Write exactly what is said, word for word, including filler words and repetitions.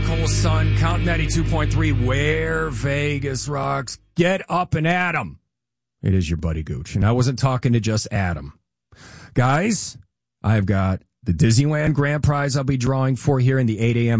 Black Hole Sun, Count ninety-two point three, where Vegas rocks. Get up and at 'em. It is your buddy Gooch, and I wasn't talking to just Adam. Guys, I've got the Disneyland Grand Prize I'll be drawing for here in the eight a.m.